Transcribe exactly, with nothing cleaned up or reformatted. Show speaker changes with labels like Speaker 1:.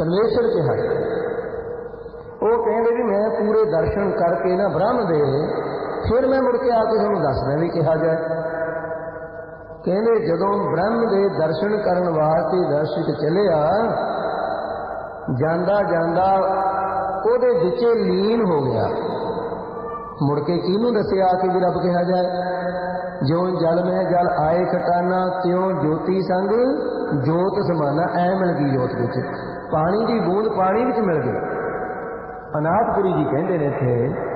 Speaker 1: परमेश्वर कहा। वो कहते भी मैं पूरे दर्शन करके ना ब्रह्म दे फिर मैं मुड़ के आके तुहानूं दसदा भी कहा जाए। कहते जदों ब्रह्म दे दर्शन करन वास्ते दर्शक चलिया जांदा जांदा ओहदे विचे लीन हो गया। मुड़ के किहनूं दस्सिया आके भी रब कहा जाए। ज्यों जल में जल आए खटाना त्यों ज्योति संग जोत समाना। ऐ मिल गई जोत विच पानी की बूंद पानी विच मिल गई। अनाथपुरी जी कहते ने थे